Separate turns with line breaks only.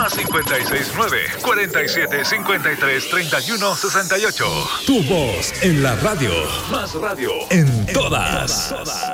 Más 569-4753-3168.
Tu voz en la radio.
Más radio
en todas.